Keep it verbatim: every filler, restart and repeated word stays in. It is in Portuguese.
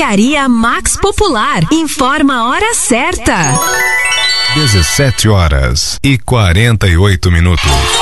Drogaria Max Popular. Informa a hora certa. dezessete horas e quarenta e oito minutos.